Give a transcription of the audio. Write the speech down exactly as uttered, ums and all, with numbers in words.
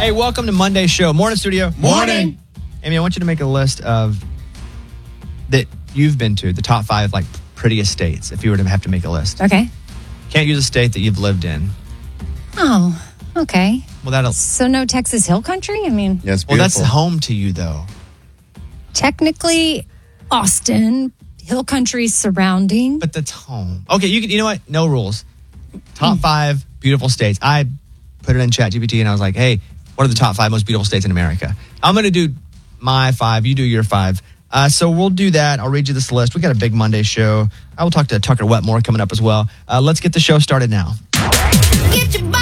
Hey, welcome to Monday's show. Morning, studio. Morning. Amy, I want you to make a list of that you've been to, the top five like prettiest states, if you were to have to make a list. Okay. Can't use a state that you've lived in. Oh, okay. Well, that'll. So no Texas Hill Country? I mean, Yeah, it's Well, that's beautiful. home to you, though. technically Austin, Hill Country surrounding. But that's home. Okay, you can. You know what? No rules. Top five beautiful states. I put it in ChatGPT and I was like, hey, what are the top five most beautiful states in America? I'm going to do my five. You do your five. Uh, so we'll do that. I'll read you this list. We got a big Monday show. I will talk to Tucker Wetmore coming up as well. Uh, let's get the show started now. Get your